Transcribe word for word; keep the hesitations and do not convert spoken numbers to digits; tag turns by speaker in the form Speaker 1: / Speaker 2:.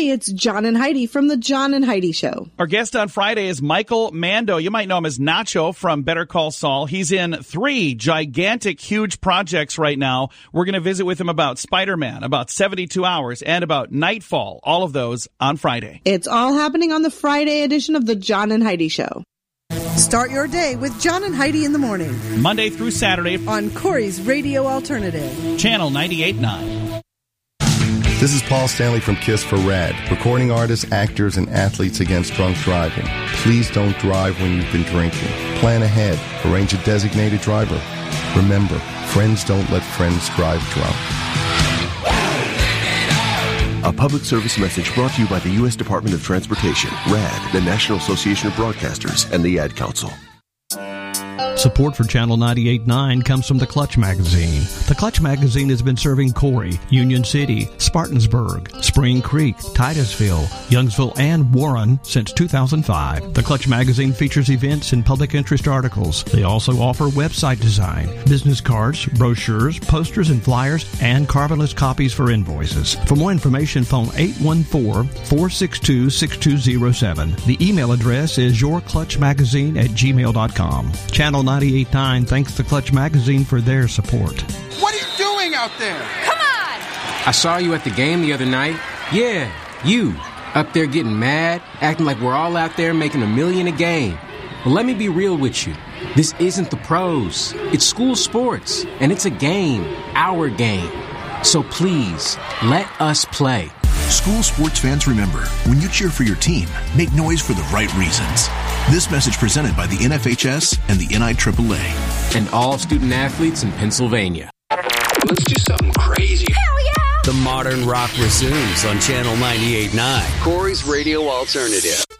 Speaker 1: Hey, it's John and Heidi from The John and Heidi Show.
Speaker 2: Our guest on Friday is Michael Mando. You might know him as Nacho from Better Call Saul. He's in three gigantic, huge projects right now. We're going to visit with him about Spider-Man, about seventy-two hours, and about Nightfall. All of those on Friday.
Speaker 1: It's all happening on the Friday edition of The John and Heidi Show.
Speaker 3: Start your day with John and Heidi in the morning.
Speaker 2: Monday through Saturday
Speaker 3: on Corey's Radio Alternative.
Speaker 2: Channel ninety-eight point nine.
Speaker 4: This is Paul Stanley from KISS for RAD, recording artists, actors, and athletes against drunk driving. Please don't drive when you've been drinking. Plan ahead. Arrange a designated driver. Remember, friends don't let friends drive drunk.
Speaker 5: A public service message brought to you by the U S Department of Transportation, RAD, the National Association of Broadcasters, and the Ad Council.
Speaker 6: Support for Channel ninety-eight point nine comes from the Clutch Magazine. The Clutch Magazine has been serving Corey, Union City, Spartansburg, Spring Creek, Titusville, Youngsville, and Warren since two thousand five. The Clutch Magazine features events and public interest articles. They also offer website design, business cards, brochures, posters and flyers, and carbonless copies for invoices. For more information, phone eight one four, four six two, six two zero seven. The email address is yourclutchmagazine at gmail dot com. Channel ninety-eight point nine thanks the Clutch Magazine for their support.
Speaker 7: What are you doing out there?
Speaker 8: Come on!
Speaker 7: I saw you at the game the other night. Yeah, you. Up there getting mad, acting like we're all out there making a million a game. Well, let me be real with you. This isn't the pros. It's school sports, and it's a game. Our game. So please, let us play.
Speaker 9: School sports fans, remember, when you cheer for your team, make noise for the right reasons. This message presented by the N F H S and the N I triple A.
Speaker 7: And all student athletes in Pennsylvania.
Speaker 10: Let's do something crazy.
Speaker 8: Hell yeah!
Speaker 10: The Modern Rock resumes on Channel ninety-eight point nine. Corey's Radio Alternative.